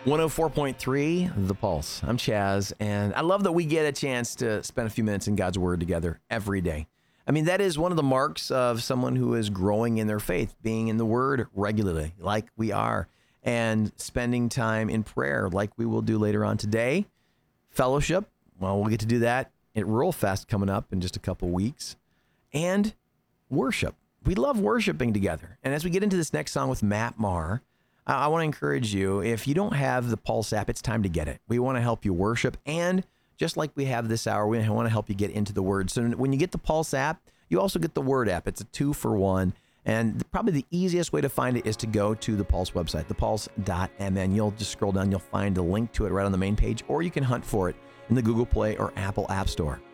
104.3 The Pulse. I'm Chaz, and I love that we get a chance to spend a few minutes in God's Word together every day. I mean, that is one of the marks of someone who is growing in their faith, being in the Word regularly, like we are, and spending time in prayer, like we will do later on today. Fellowship, well, we'll get to do that at Rural Fest coming up in just a couple weeks. And worship. We love worshiping together. And as we get into this next song with Matt Maher, I want to encourage you, if you don't have the Pulse app, it's time to get it. We want to help you worship, and just like we have this hour, we want to help you get into the Word. So when you get the Pulse app, you also get the Word app. It's a 2-for-1, and probably the easiest way to find it is to go to the Pulse website, thepulse.mn. You'll just scroll down, you'll find a link to it right on the main page, or you can hunt for it in the Google Play or Apple App Store.